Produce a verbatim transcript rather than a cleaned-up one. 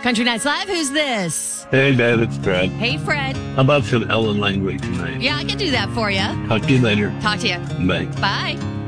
Country Nights Live, who's this? Hey, Dad, it's Fred. Hey, Fred. How about some Ellen Langley tonight? Yeah, I can do that for you. Talk to you later. Talk to you. Bye. Bye.